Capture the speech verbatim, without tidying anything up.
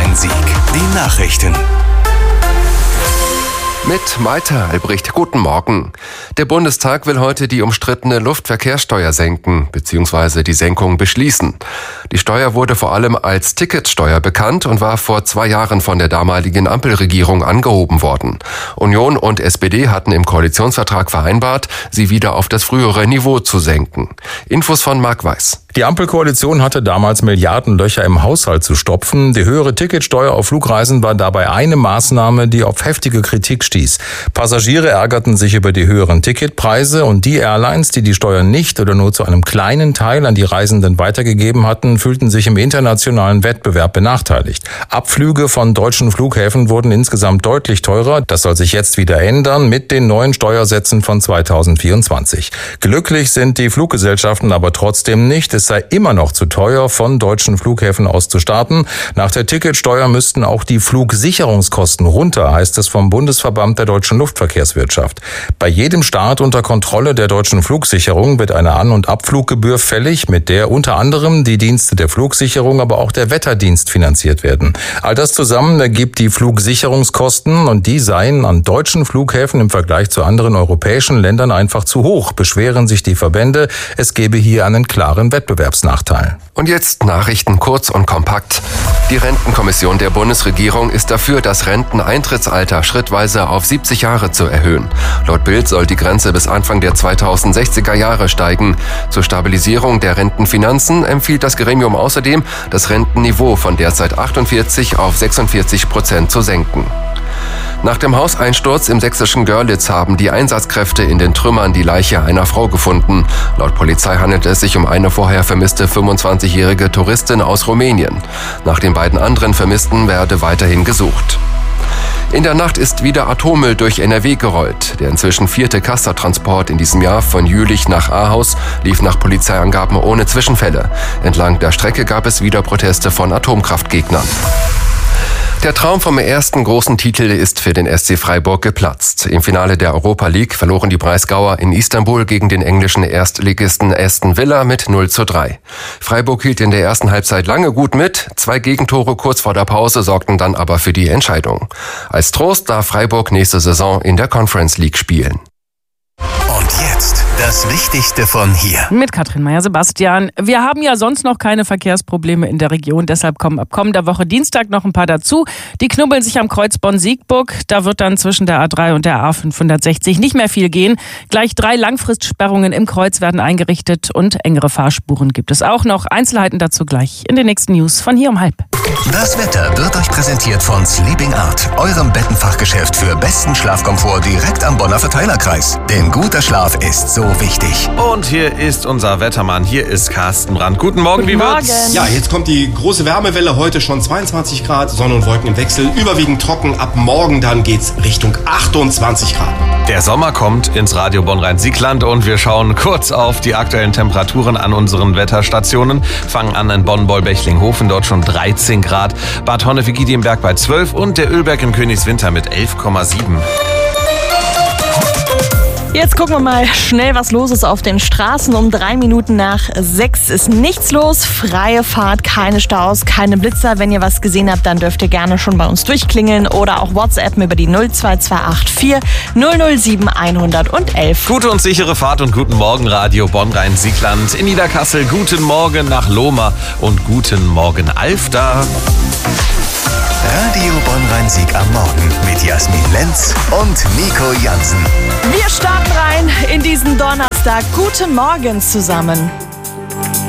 Rhein-Sieg. Die Nachrichten. Mit Malte Albrecht, guten Morgen. Der Bundestag will heute die umstrittene Luftverkehrssteuer senken bzw. die Senkung beschließen. Die Steuer wurde vor allem als Ticketsteuer bekannt und war vor zwei Jahren von der damaligen Ampelregierung angehoben worden. Union und S P D hatten im Koalitionsvertrag vereinbart, sie wieder auf das frühere Niveau zu senken. Infos von Marc Weiß. Die Ampelkoalition hatte damals Milliardenlöcher im Haushalt zu stopfen. Die höhere Ticketsteuer auf Flugreisen war dabei eine Maßnahme, die auf heftige Kritik stieß. Passagiere ärgerten sich über die höheren Ticketpreise und die Airlines, die die Steuer nicht oder nur zu einem kleinen Teil an die Reisenden weitergegeben hatten, fühlten sich im internationalen Wettbewerb benachteiligt. Abflüge von deutschen Flughäfen wurden insgesamt deutlich teurer. Das soll sich jetzt wieder ändern mit den neuen Steuersätzen von zweitausendvierundzwanzig. Glücklich sind die Fluggesellschaften aber trotzdem nicht. Es sei immer noch zu teuer, von deutschen Flughäfen aus zu starten. Nach der Ticketsteuer müssten auch die Flugsicherungskosten runter, heißt es vom Bundesverband der deutschen Luftverkehrswirtschaft. Bei jedem Start unter Kontrolle der deutschen Flugsicherung wird eine An- und Abfluggebühr fällig, mit der unter anderem die Dienste der Flugsicherung, aber auch der Wetterdienst finanziert werden. All das zusammen ergibt die Flugsicherungskosten und die seien an deutschen Flughäfen im Vergleich zu anderen europäischen Ländern einfach zu hoch, beschweren sich die Verbände. Es gebe hier einen klaren Wettbewerbsnachteil. Und jetzt Nachrichten kurz und kompakt. Die Rentenkommission der Bundesregierung ist dafür, das Renteneintrittsalter schrittweise auf siebzig Jahre zu erhöhen. Laut Bild soll die Grenze bis Anfang der zweitausendsechziger Jahre steigen. Zur Stabilisierung der Rentenfinanzen empfiehlt das Gremium außerdem, das Rentenniveau von derzeit achtundvierzig auf sechsundvierzig Prozent zu senken. Nach dem Hauseinsturz im sächsischen Görlitz haben die Einsatzkräfte in den Trümmern die Leiche einer Frau gefunden. Laut Polizei handelt es sich um eine vorher vermisste fünfundzwanzigjährige Touristin aus Rumänien. Nach den beiden anderen Vermissten werde weiterhin gesucht. In der Nacht ist wieder Atommüll durch N R W gerollt. Der inzwischen vierte Castor-Transport in diesem Jahr von Jülich nach Ahaus lief nach Polizeiangaben ohne Zwischenfälle. Entlang der Strecke gab es wieder Proteste von Atomkraftgegnern. Der Traum vom ersten großen Titel ist für den S C Freiburg geplatzt. Im Finale der Europa League verloren die Breisgauer in Istanbul gegen den englischen Erstligisten Aston Villa mit null zu drei. Freiburg hielt in der ersten Halbzeit lange gut mit. Zwei Gegentore kurz vor der Pause sorgten dann aber für die Entscheidung. Als Trost darf Freiburg nächste Saison in der Conference League spielen. Und jetzt das Wichtigste von hier. Mit Katrin Meyer-Sebastian. Wir haben ja sonst noch keine Verkehrsprobleme in der Region. Deshalb kommen ab kommender Woche Dienstag noch ein paar dazu. Die knubbeln sich am Kreuz Bonn-Siegburg. Da wird dann zwischen der A drei und der A fünfhundertsechzig nicht mehr viel gehen. Gleich drei Langfristsperrungen im Kreuz werden eingerichtet und engere Fahrspuren gibt es auch noch. Einzelheiten dazu gleich in den nächsten News von hier um halb. Das Wetter wird euch präsentiert von Sleeping Art, eurem Bettenfachgeschäft für besten Schlafkomfort direkt am Bonner Verteilerkreis. Denn guter Schlaf ist so wichtig. Und hier ist unser Wettermann, hier ist Carsten Brandt. Guten Morgen, Guten wie wird's? Morgen. Ja, jetzt kommt die große Wärmewelle, heute schon zweiundzwanzig Grad, Sonne und Wolken im Wechsel, überwiegend trocken. Ab morgen dann geht's Richtung achtundzwanzig Grad. Der Sommer kommt ins Radio Bonn-Rhein-Sieg-Land und wir schauen kurz auf die aktuellen Temperaturen an unseren Wetterstationen. Fangen an in Bonn-Bollbechling-Hofen, dort schon dreizehn Grad, Bad Honnef-Giedienberg bei zwölf und der Ölberg in Königswinter mit elf Komma sieben. Jetzt gucken wir mal schnell, was los ist auf den Straßen. Um drei Minuten nach sechs ist nichts los. Freie Fahrt, keine Staus, keine Blitzer. Wenn ihr was gesehen habt, dann dürft ihr gerne schon bei uns durchklingeln oder auch WhatsAppen über die null zwei zwei acht vier null null sieben hundertelf. Gute und sichere Fahrt und guten Morgen, Radio Bonn-Rhein-Sieg-Land. In Niederkassel, guten Morgen nach Lohmar und guten Morgen Alfter. Radio Bonn-Rhein-Sieg am Morgen mit Jasmin Lenz und Nico Jansen. Wir starten rein in diesen Donnerstag. Guten Morgen zusammen.